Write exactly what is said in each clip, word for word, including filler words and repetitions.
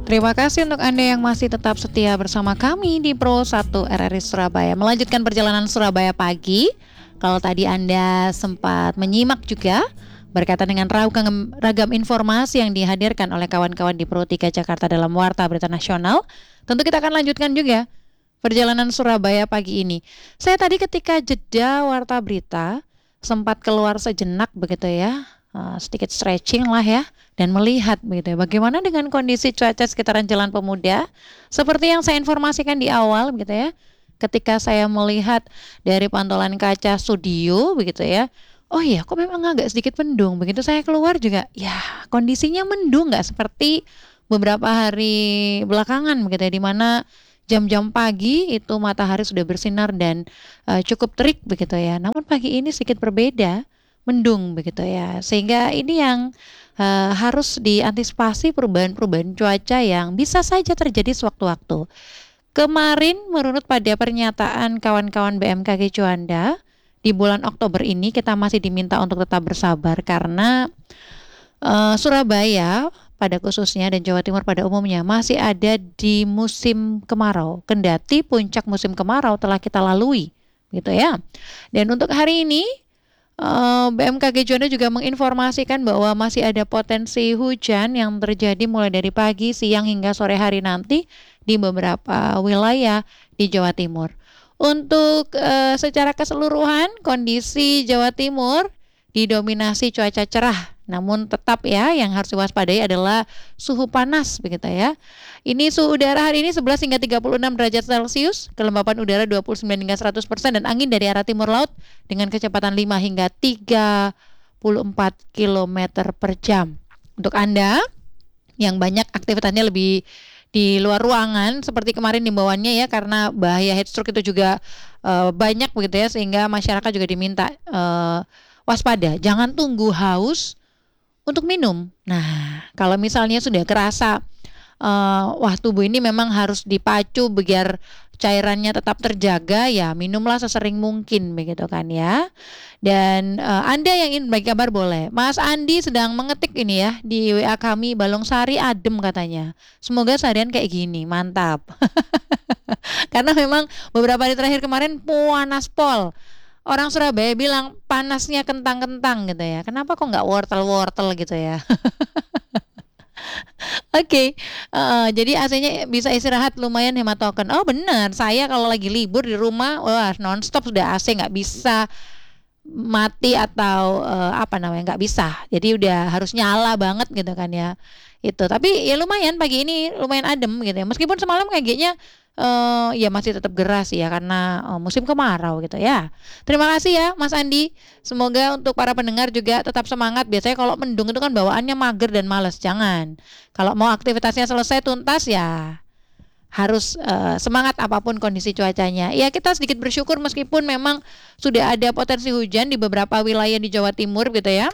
Terima kasih untuk Anda yang masih tetap setia bersama kami di Pro satu R R I Surabaya. Melanjutkan perjalanan Surabaya pagi. Kalau tadi Anda sempat menyimak juga berkaitan dengan ragam, ragam informasi yang dihadirkan oleh kawan-kawan di Pro tiga Jakarta dalam Warta Berita Nasional, tentu kita akan lanjutkan juga perjalanan Surabaya pagi ini. Saya tadi ketika jeda Warta Berita sempat keluar sejenak begitu ya, uh, sedikit stretching lah ya, dan melihat begitu ya, bagaimana dengan kondisi cuaca sekitaran Jalan Pemuda. Seperti yang saya informasikan di awal begitu ya, ketika saya melihat dari pantauan kaca studio begitu ya, oh iya kok memang agak sedikit mendung. Begitu saya keluar juga, ya kondisinya mendung, nggak seperti beberapa hari belakangan begitu ya, di mana jam-jam pagi itu matahari sudah bersinar dan uh, cukup terik begitu ya. Namun pagi ini sedikit berbeda, mendung begitu ya. Sehingga ini yang uh, harus diantisipasi perubahan-perubahan cuaca yang bisa saja terjadi sewaktu-waktu. Kemarin menurut pada pernyataan kawan-kawan B M K G Juanda, di bulan Oktober ini kita masih diminta untuk tetap bersabar karena uh, Surabaya pada khususnya dan Jawa Timur pada umumnya masih ada di musim kemarau. Kendati puncak musim kemarau telah kita lalui, gitu ya. Dan untuk hari ini uh, B M K G Juanda juga menginformasikan bahwa masih ada potensi hujan yang terjadi mulai dari pagi, siang hingga sore hari nanti di beberapa wilayah di Jawa Timur. Untuk uh, secara keseluruhan kondisi Jawa Timur didominasi cuaca cerah. Namun tetap ya yang harus diwaspadai adalah suhu panas begitu ya. Ini suhu udara hari ini sebelas hingga tiga puluh enam derajat Celcius, kelembapan udara dua puluh sembilan hingga seratus persen dan angin dari arah timur laut dengan kecepatan lima hingga tiga puluh empat kilometer per jam. Untuk Anda yang banyak aktivitasnya lebih di luar ruangan seperti kemarin himbauannya ya, karena bahaya heat stroke itu juga uh, banyak begitu ya, sehingga masyarakat juga diminta uh, waspada, jangan tunggu haus untuk minum. Nah, kalau misalnya sudah kerasa uh, wah tubuh ini memang harus dipacu biar cairannya tetap terjaga, ya minumlah sesering mungkin begitu kan ya. Dan uh, Anda yang ingin bagi kabar boleh. Mas Andi sedang mengetik ini ya di W A kami, Balong Sari adem katanya. Semoga seharian kayak gini, mantap. Karena memang beberapa hari terakhir kemarin panas pol. Orang Surabaya bilang panasnya kentang-kentang gitu ya. Kenapa kok nggak wortel-wortel gitu ya? Oke, okay. uh, jadi A C-nya bisa istirahat lumayan hemat token. Oh benar, saya kalau lagi libur di rumah, wah nonstop sudah A C, nggak bisa mati atau uh, apa namanya, nggak bisa. Jadi udah harus nyala banget gitu kan ya. Itu. Tapi ya lumayan pagi ini lumayan adem gitu ya. Meskipun semalam kayaknya Uh, ya masih tetap geras ya karena uh, musim kemarau gitu ya. Terima kasih ya Mas Andi. Semoga untuk para pendengar juga tetap semangat. Biasanya kalau mendung itu kan bawaannya mager dan malas. Jangan. Kalau mau aktivitasnya selesai tuntas ya harus uh, semangat apapun kondisi cuacanya. Ya kita sedikit bersyukur meskipun memang sudah ada potensi hujan di beberapa wilayah di Jawa Timur gitu ya.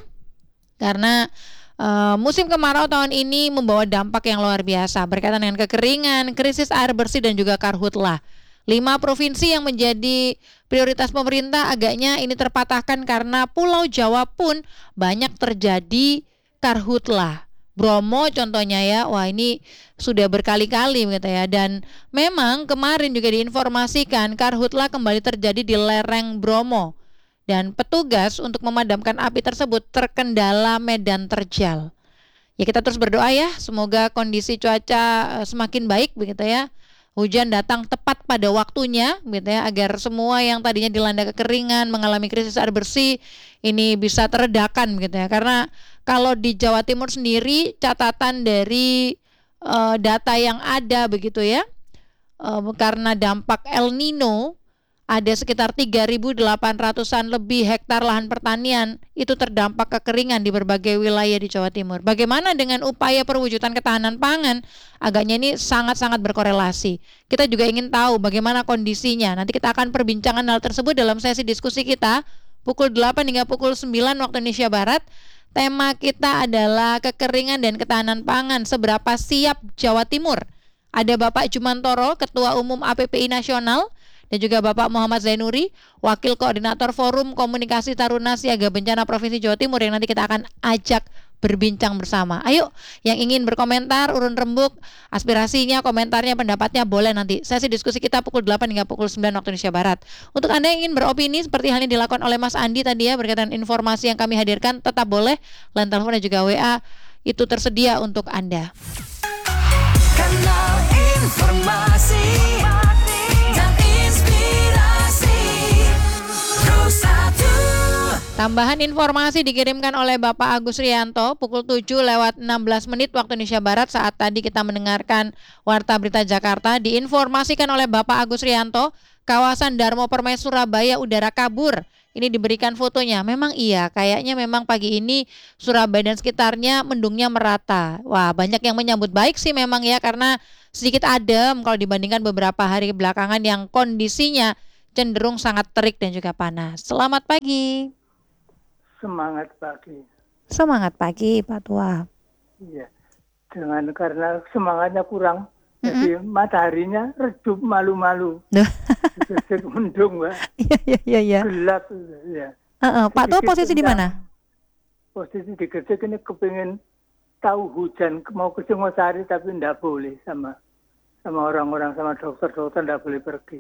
Karena Uh, musim kemarau tahun ini membawa dampak yang luar biasa berkaitan dengan kekeringan, krisis air bersih dan juga karhutlah. Lima provinsi yang menjadi prioritas pemerintah agaknya ini terpatahkan karena Pulau Jawa pun banyak terjadi karhutlah. Bromo contohnya ya, wah ini sudah berkali-kali gitu ya. Dan memang kemarin juga diinformasikan karhutlah kembali terjadi di lereng Bromo. Dan petugas untuk memadamkan api tersebut terkendala medan terjal. Ya kita terus berdoa ya, semoga kondisi cuaca semakin baik begitu ya. Hujan datang tepat pada waktunya begitu ya, agar semua yang tadinya dilanda kekeringan, mengalami krisis air bersih ini bisa teredakan begitu ya. Karena kalau di Jawa Timur sendiri catatan dari uh, data yang ada begitu ya, uh, karena dampak El Nino ada sekitar tiga ribu delapan ratusan lebih hektar lahan pertanian itu terdampak kekeringan di berbagai wilayah di Jawa Timur. Bagaimana dengan upaya perwujudan ketahanan pangan? Agaknya ini sangat-sangat berkorelasi. Kita juga ingin tahu bagaimana kondisinya. Nanti kita akan perbincangan hal tersebut dalam sesi diskusi kita pukul delapan hingga pukul sembilan waktu Indonesia Barat. Tema kita adalah kekeringan dan ketahanan pangan, seberapa siap Jawa Timur. Ada Bapak Jumantoro, Ketua Umum A P P I Nasional, dan juga Bapak Muhammad Zainuri, Wakil Koordinator Forum Komunikasi Taruna Siaga Bencana Provinsi Jawa Timur, yang nanti kita akan ajak berbincang bersama. Ayo yang ingin berkomentar, urun rembuk, aspirasinya, komentarnya, pendapatnya boleh nanti. Sesi diskusi kita pukul delapan hingga pukul sembilan waktu Indonesia Barat. Untuk Anda yang ingin beropini seperti hal yang dilakukan oleh Mas Andi tadi ya berkaitan informasi yang kami hadirkan, tetap boleh. Line telepon dan juga W A itu tersedia untuk Anda. Kanal informasi dan inspirasi Pro satu. Tambahan informasi dikirimkan oleh Bapak Agus Rianto pukul tujuh lewat enam belas menit waktu Indonesia Barat saat tadi kita mendengarkan Warta Berita Jakarta. Diinformasikan oleh Bapak Agus Rianto, kawasan Darmo Permai Surabaya udara kabur. Ini diberikan fotonya. Memang iya, kayaknya memang pagi ini Surabaya dan sekitarnya mendungnya merata. Wah, banyak yang menyambut baik sih memang ya, karena sedikit adem kalau dibandingkan beberapa hari belakangan yang kondisinya cenderung sangat terik dan juga panas. Selamat pagi. Semangat pagi. Semangat pagi Pak Tua. Iya. Dengan karena semangatnya kurang, Mm-mm. jadi mataharinya redup malu-malu. Sesek mendung, Mbak. Iya iya iya iya. Gelap ya. Uh-uh. Pak Tua Sedikit posisi di tentang- mana? Posisi di Gresik ini kepingin tahu hujan mau ke Singosari tapi enggak boleh sama sama orang-orang sama dokter-dokter enggak boleh pergi.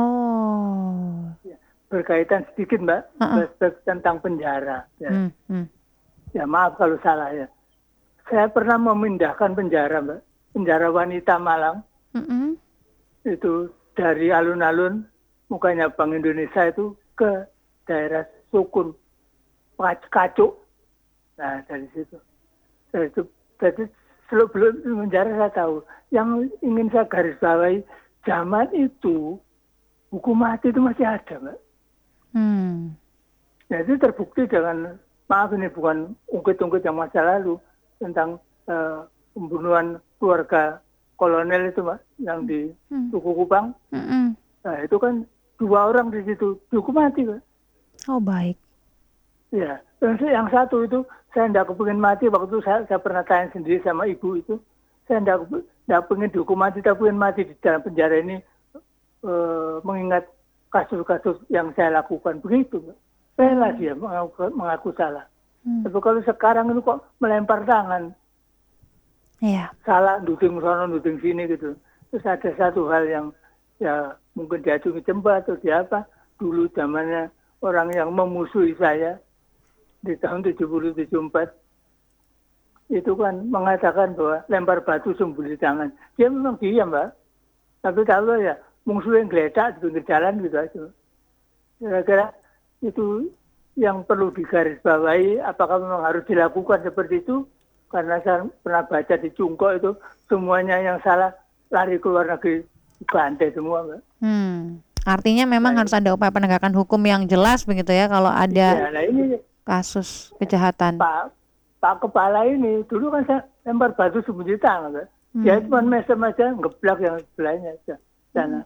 Oh. Ya. Berkaitan sedikit, Mbak, Uh-uh. uh tentang penjara. Ya. Hmm, hmm. Ya maaf kalau salah ya. Saya pernah memindahkan penjara, Mbak. Penjara wanita Malang Mm-mm. itu dari alun-alun mukanya Bank Indonesia itu ke daerah Sukun, Pac- Kacuk. Nah dari situ. Dari itu, jadi sebelum penjara saya tahu. Yang ingin saya garis bawahi, zaman itu hukum mati itu masih ada, Mbak. Hmm. Jadi terbukti dengan, maaf ini bukan ungkit-ungkit yang masa lalu, tentang eh, pembunuhan keluarga kolonel itu, Mbak, yang di Hmm. Tugu Kupang. Mm-mm. Nah itu kan dua orang di situ dihukum mati, Mbak. Oh baik. Ya, dan yang satu itu saya tidak kepingin mati. Waktu itu saya, saya pernah tanya sendiri sama ibu itu, saya tidak tidak pengen dihukum mati, tapi pengen mati di dalam penjara ini eh, mengingat kasus-kasus yang saya lakukan. Begitu, Mbak. Rela dia mengaku, mengaku salah. Hmm. Tapi kalau sekarang itu kok melempar tangan, Iya. salah, duding sana, duding sini gitu. Terus ada satu hal yang ya mungkin diacungi jembat atau di apa. Dulu zamannya orang yang memusuhi saya di tahun tujuh puluh tujuh empat itu kan mengatakan bahwa lempar batu sembunyi tangan. Dia memang diam, Mbak. Tapi kalau ya musuh yang geledak di pinggir jalan gitu aja. Kira-kira itu yang perlu digarisbawahi, apakah memang harus dilakukan seperti itu? Karena saya pernah baca di Cungko itu semuanya yang salah lari ke luar negeri, dibantai semua, Mbak. Hmm. Artinya memang Baik. harus ada upaya penegakan hukum yang jelas begitu ya kalau Ya, ada nah ini kasus kejahatan. Pak Pak Kepala ini dulu kan saya lempar batu sembunyi tangan, Mbak. Hmm. Dia cuma mesem aja ngeblak yang sebelahnya aja sana.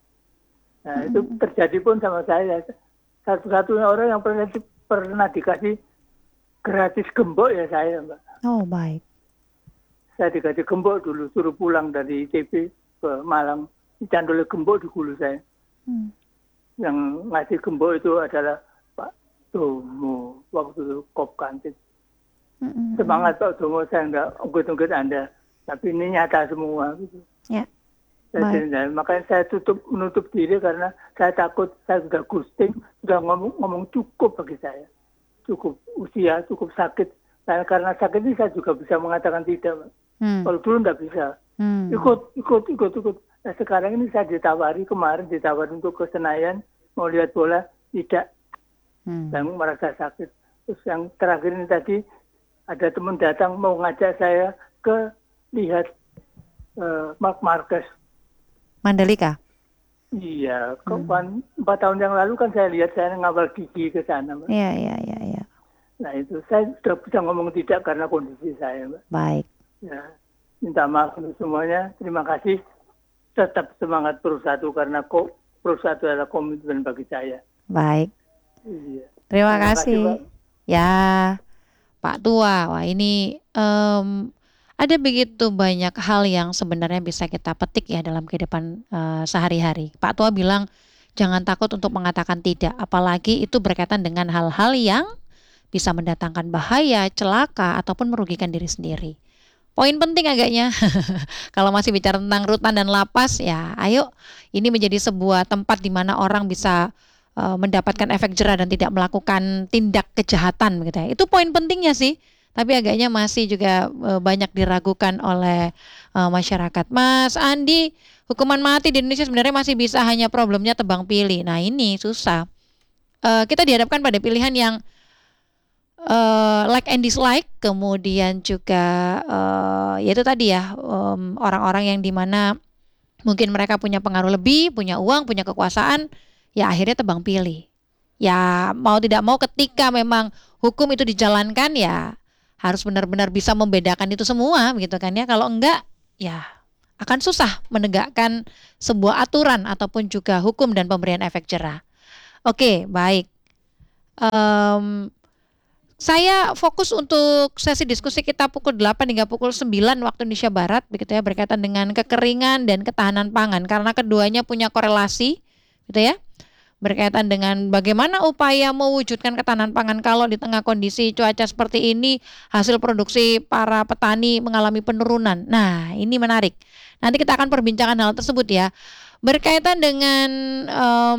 Nah itu terjadi pun sama saya. Satu-satunya orang yang pernah di- pernah dikasih gratis gembok ya saya, Mbak. Oh baik. Saya dikasih gembok dulu, suruh pulang dari I T B ke Malang. Dicandol gembok di gulu saya. Hmm. Yang ngasih gembok itu adalah Pak Domo, waktu itu Kop Kantin. Mm-mm. Semangat Pak Domo, saya enggak ungkit-ungkit Anda. Tapi ini nyata semua. Gitu. Ya. Jadi, nah, makanya saya tutup menutup diri karena saya takut saya sudah ghosting, sudah ngomong, ngomong cukup bagi saya. Cukup usia, cukup sakit. Dan karena sakit ini saya juga bisa mengatakan tidak. Hmm. Kalau dulu enggak bisa. Hmm. Ikut, ikut, ikut, ikut. Nah, sekarang ini saya ditawari, kemarin ditawari untuk ke Senayan, mau lihat bola, tidak. Hmm. Dan merasa sakit. Terus yang terakhir ini tadi, ada teman datang mau ngajak saya ke lihat uh, Mark Marquez. Mandalika. Iya, Hmm. kan empat tahun yang lalu kan saya lihat saya ngawal gigi ke sana, Mbak. Iya iya iya iya. Nah itu saya sudah bisa ngomong tidak karena kondisi saya, Mbak. Baik. Ya, minta maaf untuk semuanya. Terima kasih. Tetap semangat Pro satu karena kok Pro satu adalah komitmen bagi saya. Baik. Iya. Terima Terima kasih, kasih. Pak. Ya, Pak Tua. Wah ini em, ada begitu banyak hal yang sebenarnya bisa kita petik ya dalam kehidupan eh, sehari-hari. Pak Tua bilang jangan takut untuk mengatakan tidak, apalagi itu berkaitan dengan hal-hal yang bisa mendatangkan bahaya, celaka, ataupun merugikan diri sendiri. Poin penting agaknya, kalau masih bicara tentang rutan dan lapas, ya ayo ini menjadi sebuah tempat di mana orang bisa uh, mendapatkan efek jera dan tidak melakukan tindak kejahatan begitu ya. Itu poin pentingnya sih. Tapi agaknya masih juga uh, banyak diragukan oleh uh, masyarakat. Mas Andi, hukuman mati di Indonesia sebenarnya masih bisa, hanya problemnya tebang pilih. Nah ini susah. Uh, kita dihadapkan pada pilihan yang uh, like and dislike, kemudian juga uh, yaitu tadi ya um, orang-orang yang dimana mungkin mereka punya pengaruh lebih, punya uang, punya kekuasaan, ya akhirnya tebang pilih. Ya mau tidak mau ketika memang hukum itu dijalankan ya harus benar-benar bisa membedakan itu semua begitu kan ya. Kalau enggak ya akan susah menegakkan sebuah aturan ataupun juga hukum dan pemberian efek jera. Oke, baik. Um, saya fokus untuk sesi diskusi kita pukul delapan hingga pukul sembilan waktu Indonesia Barat begitu ya, berkaitan dengan kekeringan dan ketahanan pangan karena keduanya punya korelasi gitu ya. Berkaitan dengan bagaimana upaya mewujudkan ketahanan pangan kalau di tengah kondisi cuaca seperti ini hasil produksi para petani mengalami penurunan. Nah ini menarik. Nanti kita akan perbincangan hal tersebut ya. Berkaitan dengan um,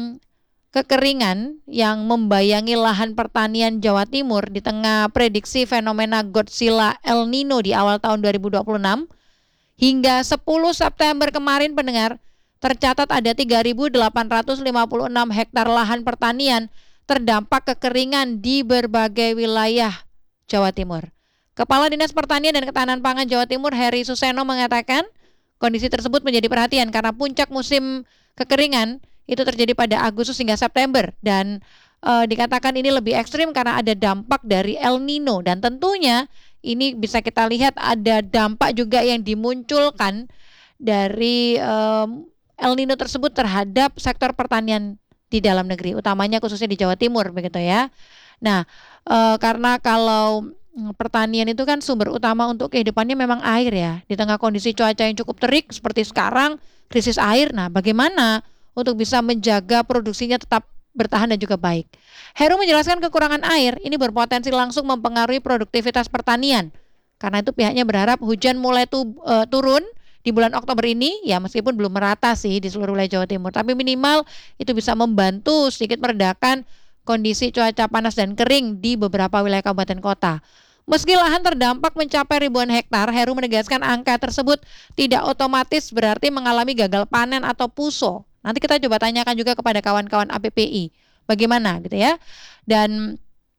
kekeringan yang membayangi lahan pertanian Jawa Timur di tengah prediksi fenomena Godzilla El Nino di awal tahun dua ribu dua puluh enam. Hingga sepuluh September kemarin pendengar, tercatat ada tiga ribu delapan ratus lima puluh enam hektar lahan pertanian terdampak kekeringan di berbagai wilayah Jawa Timur. Kepala Dinas Pertanian dan Ketahanan Pangan Jawa Timur Heri Suseno mengatakan kondisi tersebut menjadi perhatian karena puncak musim kekeringan itu terjadi pada Agustus hingga September dan e, dikatakan ini lebih ekstrim karena ada dampak dari El Nino dan tentunya ini bisa kita lihat ada dampak juga yang dimunculkan dari um, El Nino tersebut terhadap sektor pertanian di dalam negeri, utamanya khususnya di Jawa Timur begitu ya. Nah, e, karena kalau pertanian itu kan sumber utama untuk kehidupannya memang air ya. Di tengah kondisi cuaca yang cukup terik seperti sekarang, krisis air. Nah, bagaimana untuk bisa menjaga produksinya tetap bertahan dan juga baik? Heru menjelaskan kekurangan air ini berpotensi langsung mempengaruhi produktivitas pertanian. Karena itu pihaknya berharap hujan mulai tu, e, turun di bulan Oktober ini, ya meskipun belum merata sih di seluruh wilayah Jawa Timur, tapi minimal itu bisa membantu sedikit meredakan kondisi cuaca panas dan kering di beberapa wilayah kabupaten kota. Meski lahan terdampak mencapai ribuan hektar, Heru menegaskan angka tersebut tidak otomatis berarti mengalami gagal panen atau puso. Nanti kita coba tanyakan juga kepada kawan-kawan A P P I, bagaimana gitu ya. Dan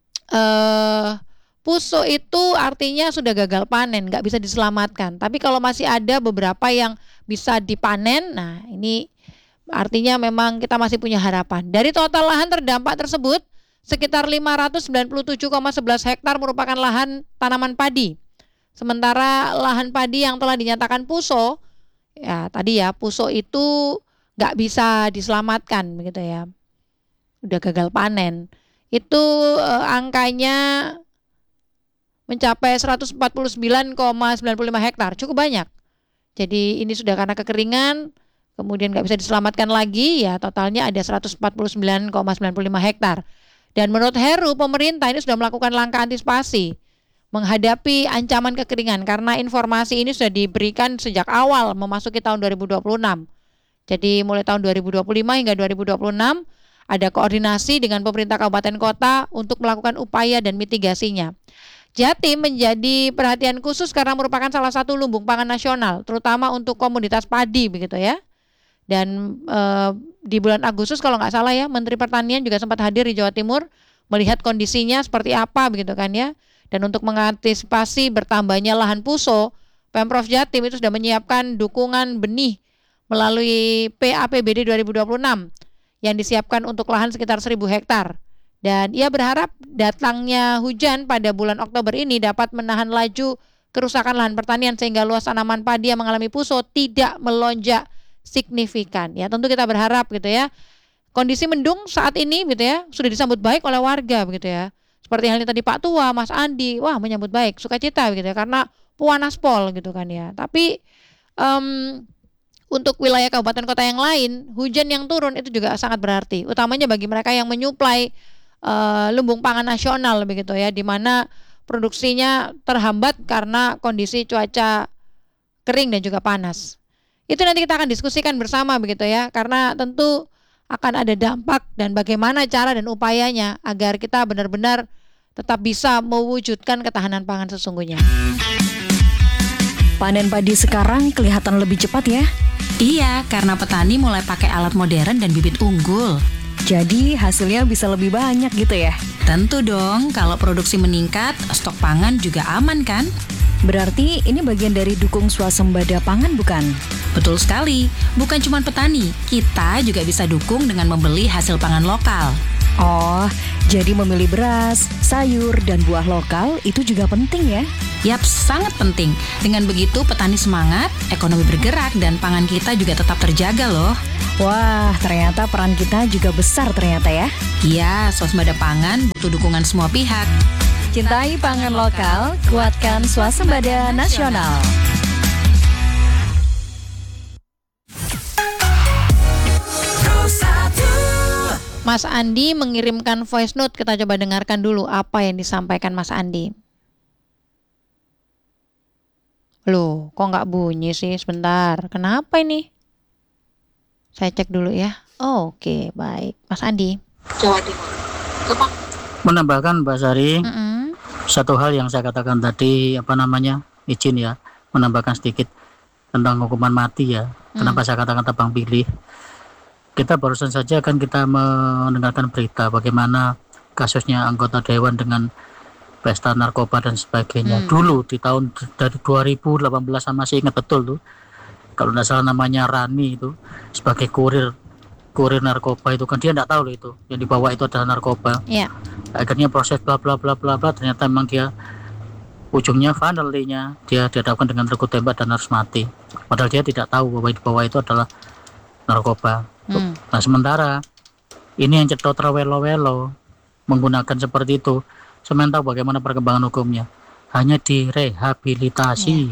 eh puso itu artinya sudah gagal panen, nggak bisa diselamatkan. Tapi kalau masih ada beberapa yang bisa dipanen, nah ini artinya memang kita masih punya harapan. Dari total lahan terdampak tersebut, sekitar lima ratus sembilan puluh tujuh koma sebelas hektar merupakan lahan tanaman padi. Sementara lahan padi yang telah dinyatakan puso, ya tadi ya puso itu nggak bisa diselamatkan begitu ya. Udah gagal panen. Itu eh, angkanya mencapai seratus empat puluh sembilan koma sembilan puluh lima hektar, cukup banyak. Jadi ini sudah karena kekeringan, kemudian nggak bisa diselamatkan lagi, ya totalnya ada seratus empat puluh sembilan koma sembilan puluh lima hektar. Dan menurut Heru, pemerintah ini sudah melakukan langkah antisipasi menghadapi ancaman kekeringan karena informasi ini sudah diberikan sejak awal memasuki tahun dua ribu dua puluh enam. Jadi mulai tahun dua ribu dua puluh lima hingga dua ribu dua puluh enam ada koordinasi dengan pemerintah kabupaten kota untuk melakukan upaya dan mitigasinya. Jatim menjadi perhatian khusus karena merupakan salah satu lumbung pangan nasional, terutama untuk komoditas padi begitu ya. Dan e, di bulan Agustus kalau nggak salah ya, Menteri Pertanian juga sempat hadir di Jawa Timur melihat kondisinya seperti apa begitu kan ya. Dan untuk mengantisipasi bertambahnya lahan puso, Pemprov Jatim itu sudah menyiapkan dukungan benih melalui P A P B D dua ribu dua puluh enam yang disiapkan untuk lahan sekitar seribu hektar. Dan ia berharap datangnya hujan pada bulan Oktober ini dapat menahan laju kerusakan lahan pertanian sehingga luas tanaman padi yang mengalami puso tidak melonjak signifikan. Ya tentu kita berharap gitu ya. Kondisi mendung saat ini gitu ya sudah disambut baik oleh warga begitu ya. Seperti halnya tadi Pak Tua, Mas Andi, wah menyambut baik, sukacita begitu ya karena puanaspol gitu kan ya. Tapi um, untuk wilayah kabupaten kota yang lain, hujan yang turun itu juga sangat berarti, utamanya bagi mereka yang menyuplai uh, lumbung pangan nasional begitu ya, di mana produksinya terhambat karena kondisi cuaca kering dan juga panas. Itu nanti kita akan diskusikan bersama begitu ya, karena tentu akan ada dampak dan bagaimana cara dan upayanya agar kita benar-benar tetap bisa mewujudkan ketahanan pangan sesungguhnya. Panen padi sekarang kelihatan lebih cepat ya. Iya, karena petani mulai pakai alat modern dan bibit unggul. Jadi hasilnya bisa lebih banyak gitu ya. Tentu dong, kalau produksi meningkat, stok pangan juga aman kan? Berarti ini bagian dari dukung swasembada pangan bukan? Betul sekali, bukan cuma petani, kita juga bisa dukung dengan membeli hasil pangan lokal. Oh, jadi memilih beras, sayur, dan buah lokal itu juga penting ya? Yap, sangat penting. Dengan begitu petani semangat, ekonomi bergerak, dan pangan kita juga tetap terjaga loh. Wah, ternyata peran kita juga besar ternyata ya. Iya, swasembada pangan butuh dukungan semua pihak. Cintai pangan lokal, kuatkan swasembada nasional. Mas Andi mengirimkan voice note, kita coba dengarkan dulu apa yang disampaikan Mas Andi. Loh, kok nggak bunyi sih? Sebentar, kenapa ini? Saya cek dulu ya. Oh, Oke, baik. Mas Andi. Jawa Timur. Gampang. Menambahkan Mbak Sari, Mm-mm. satu hal yang saya katakan tadi, apa namanya, izin ya, menambahkan sedikit tentang hukuman mati ya. Kenapa saya katakan tebang pilih? Kita barusan saja kan kita mendengarkan berita bagaimana kasusnya anggota dewan dengan pesta narkoba dan sebagainya. Hmm. Dulu di tahun dari dua ribu delapan belas, saya masih ingat betul tuh, kalau tidak salah namanya Rani itu sebagai kurir kurir narkoba itu kan dia tidak tahu loh itu yang dibawa itu adalah narkoba. Iya. Akhirnya proses bla bla bla bla bla, ternyata memang dia ujungnya finally-nya dia dihadapkan dengan regu tembak dan harus mati. Padahal dia tidak tahu bahwa di bawah itu adalah narkoba. Hmm. Nah sementara ini yang cetot rawelo-welo menggunakan seperti itu, saya tahu bagaimana perkembangan hukumnya, hanya direhabilitasi.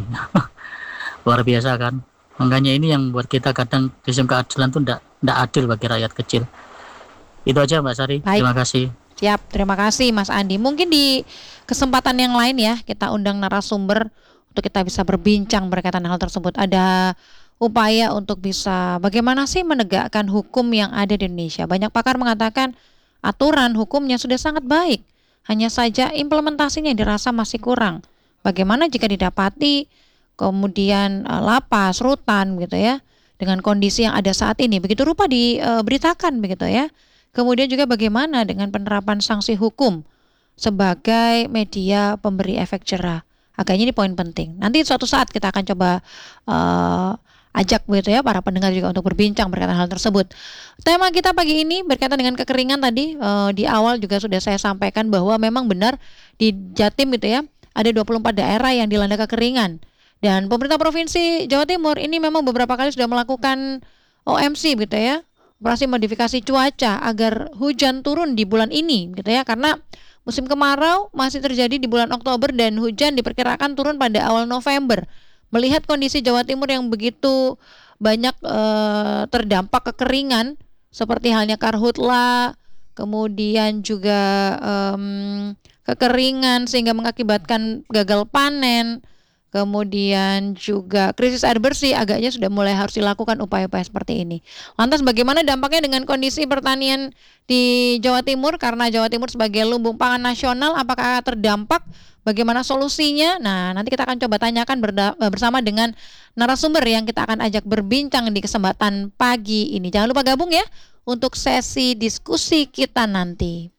Luar biasa kan. Makanya ini yang buat kita kadang sistem keadilan itu tidak tidak adil bagi rakyat kecil. Itu aja Mbak Sari. Baik. Terima kasih. Siap, terima kasih Mas Andi. Mungkin di kesempatan yang lain ya, kita undang narasumber untuk kita bisa berbincang berkaitan hal tersebut. Ada upaya untuk bisa bagaimana sih menegakkan hukum yang ada di Indonesia. Banyak pakar mengatakan aturan hukumnya sudah sangat baik, hanya saja implementasinya dirasa masih kurang. Bagaimana jika didapati kemudian uh, lapas, rutan gitu ya, dengan kondisi yang ada saat ini, begitu rupa diberitakan begitu ya. Kemudian juga bagaimana dengan penerapan sanksi hukum sebagai media pemberi efek jerah. Agaknya ini poin penting. Nanti suatu saat kita akan coba uh, ajak begitu ya para pendengar juga untuk berbincang berkaitan hal tersebut. Tema kita pagi ini berkaitan dengan kekeringan tadi uh, di awal juga sudah saya sampaikan bahwa memang benar di Jatim gitu ya, ada dua puluh empat daerah yang dilanda kekeringan. Dan pemerintah Provinsi Jawa Timur ini memang beberapa kali sudah melakukan O M C gitu ya, operasi modifikasi cuaca agar hujan turun di bulan ini gitu ya, karena musim kemarau masih terjadi di bulan Oktober dan hujan diperkirakan turun pada awal November. Melihat kondisi Jawa Timur yang begitu banyak eh, terdampak kekeringan seperti halnya karhutla, kemudian juga em, kekeringan sehingga mengakibatkan gagal panen, kemudian juga krisis air bersih, agaknya sudah mulai harus dilakukan upaya-upaya seperti ini. Lantas bagaimana dampaknya dengan kondisi pertanian di Jawa Timur, karena Jawa Timur sebagai lumbung pangan nasional, apakah terdampak? Bagaimana solusinya? Nah, nanti kita akan coba tanyakan berda- bersama dengan narasumber yang kita akan ajak berbincang di kesempatan pagi ini. Jangan lupa gabung ya untuk sesi diskusi kita nanti.